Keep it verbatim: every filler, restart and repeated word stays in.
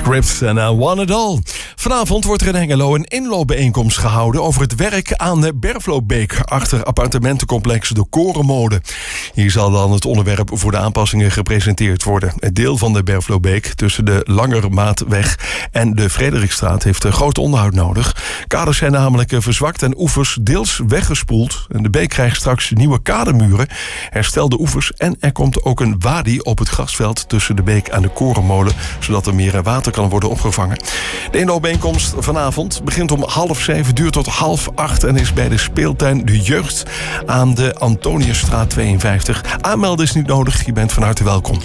Scripts en I Want It All. Vanavond wordt er in Hengelo een inloopbijeenkomst gehouden over het werk aan de Berflobeek achter appartementencomplex De Korenmolen. Hier zal dan het onderwerp voor de aanpassingen gepresenteerd worden. Het deel van de Berflobeek tussen de Langermaatweg en de Frederikstraat heeft een groot onderhoud nodig. Kaders zijn namelijk verzwakt en oevers deels weggespoeld. En de beek krijgt straks nieuwe kademuren, herstelde oevers en er komt ook een wadi op het grasveld tussen de beek en de Korenmolen, zodat er meer water kan worden opgevangen. De inloopbijeenkomst vanavond begint om half zeven, duurt tot half acht en is bij de speeltuin De Jeugd aan de Antoniusstraat tweeënvijftig. Aanmelden is niet nodig, je bent van harte welkom.